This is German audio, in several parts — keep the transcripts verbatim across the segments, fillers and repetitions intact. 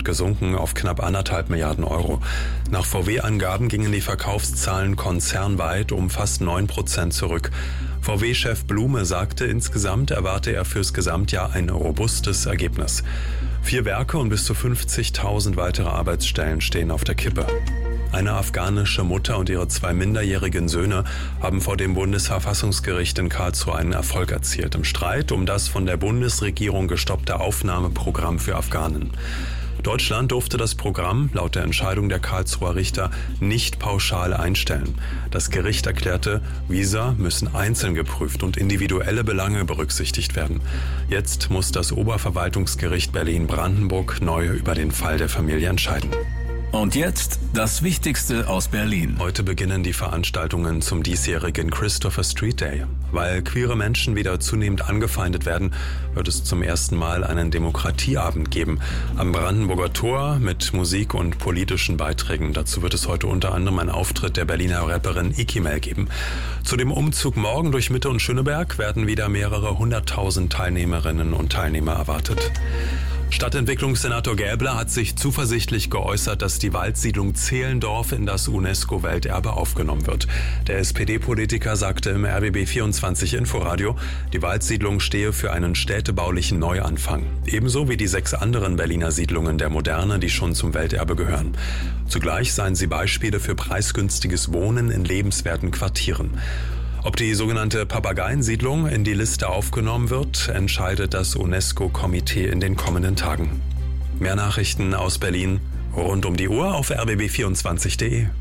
Prozent gesunken auf knapp anderthalb Milliarden Euro. Nach V W-Angaben gingen die Verkaufszahlen konzernweit um fast neun Prozent zurück. V W-Chef Blume sagte, insgesamt erwarte er fürs Gesamtjahr ein robustes Ergebnis. Vier Werke und bis zu fünfzigtausend weitere Arbeitsstellen stehen auf der Kippe. Eine afghanische Mutter und ihre zwei minderjährigen Söhne haben vor dem Bundesverfassungsgericht in Karlsruhe einen Erfolg erzielt im Streit um das von der Bundesregierung gestoppte Aufnahmeprogramm für Afghanen. Deutschland durfte das Programm laut der Entscheidung der Karlsruher Richter nicht pauschal einstellen. Das Gericht erklärte, Visa müssen einzeln geprüft und individuelle Belange berücksichtigt werden. Jetzt muss das Oberverwaltungsgericht Berlin-Brandenburg neu über den Fall der Familie entscheiden. Und jetzt das Wichtigste aus Berlin. Heute beginnen die Veranstaltungen zum diesjährigen Christopher Street Day. Weil queere Menschen wieder zunehmend angefeindet werden, wird es zum ersten Mal einen Demokratieabend geben. Am Brandenburger Tor mit Musik und politischen Beiträgen. Dazu wird es heute unter anderem einen Auftritt der Berliner Rapperin Ikimel geben. Zu dem Umzug morgen durch Mitte und Schöneberg werden wieder mehrere hunderttausend Teilnehmerinnen und Teilnehmer erwartet. Stadtentwicklungssenator Gäbler hat sich zuversichtlich geäußert, dass die Waldsiedlung Zehlendorf in das UNESCO-Welterbe aufgenommen wird. Der S P D-Politiker sagte im R B B vierundzwanzig Inforadio, die Waldsiedlung stehe für einen städtebaulichen Neuanfang. Ebenso wie die sechs anderen Berliner Siedlungen der Moderne, die schon zum Welterbe gehören. Zugleich seien sie Beispiele für preisgünstiges Wohnen in lebenswerten Quartieren. Ob die sogenannte Papageiensiedlung in die Liste aufgenommen wird, entscheidet das UNESCO-Komitee in den kommenden Tagen. Mehr Nachrichten aus Berlin rund um die Uhr auf r b b vierundzwanzig punkt d e.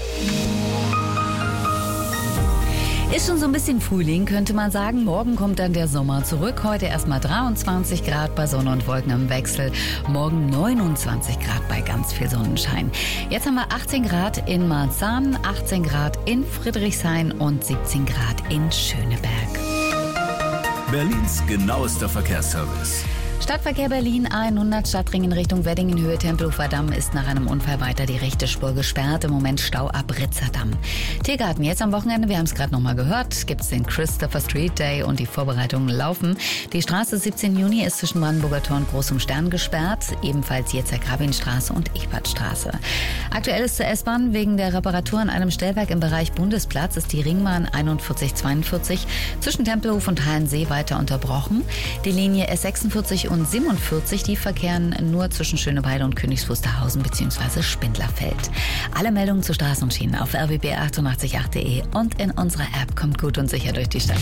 Ist schon so ein bisschen Frühling, könnte man sagen. Morgen kommt dann der Sommer zurück. Heute erstmal dreiundzwanzig Grad bei Sonne und Wolken im Wechsel. Morgen neunundzwanzig Grad bei ganz viel Sonnenschein. Jetzt haben wir achtzehn Grad in Marzahn, achtzehn Grad in Friedrichshain und siebzehn Grad in Schöneberg. Berlins genauester Verkehrsservice. Stadtverkehr Berlin hundert Stadtring in Richtung Weddingenhöhe, Tempelhofer Damm ist nach einem Unfall weiter die rechte Spur gesperrt. Im Moment Stau ab Ritzerdamm. Tiergarten jetzt am Wochenende, wir haben es gerade nochmal gehört, gibt es den Christopher Street Day und die Vorbereitungen laufen. Die Straße siebzehnten Juni ist zwischen Brandenburger Tor und Großem Stern gesperrt, ebenfalls Jetzer-Grabin-Straße und Ebertstraße. Aktuell ist zur S-Bahn wegen der Reparatur an einem Stellwerk im Bereich Bundesplatz ist die Ringbahn einundvierzig zweiundvierzig zwischen Tempelhof und Halensee weiter unterbrochen. Die Linie S sechsundvierzig und siebenundvierzig, die verkehren nur zwischen Schöneweide und Königs Wusterhausen bzw. Spindlerfeld. Alle Meldungen zu Straßen und Schienen auf r b b achtundachtzig punkt acht punkt d e und in unserer App. Kommt gut und sicher durch die Stadt.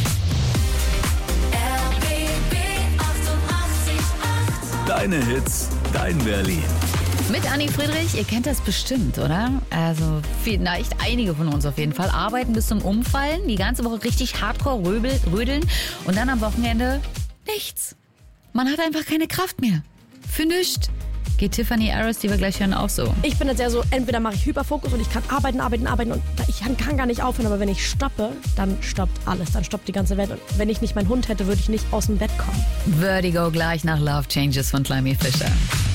R B B achtundachtzig Komma acht. Deine Hits, dein Berlin. Mit Anni Friedrich, ihr kennt das bestimmt, oder? Also vielleicht einige von uns auf jeden Fall. Arbeiten bis zum Umfallen, die ganze Woche richtig hardcore röbel, rödeln und dann am Wochenende nichts. Man hat einfach keine Kraft mehr. Für nichts. Geht Tiffany Harris, die wir gleich hören, auch so. Ich bin jetzt eher so, entweder mache ich Hyperfokus und ich kann arbeiten, arbeiten, arbeiten und ich kann gar nicht aufhören, aber wenn ich stoppe, dann stoppt alles, dann stoppt die ganze Welt. Und wenn ich nicht meinen Hund hätte, würde ich nicht aus dem Bett kommen. Vertigo gleich nach Love Changes von Climby Fisher.